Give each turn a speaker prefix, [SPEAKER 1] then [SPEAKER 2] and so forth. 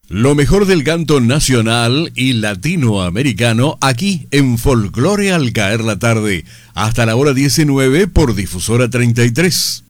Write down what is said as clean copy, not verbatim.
[SPEAKER 1] Lo mejor del canto nacional y latinoamericano aquí en Folclore al caer la tarde, hasta la hora 19 por Difusora 33.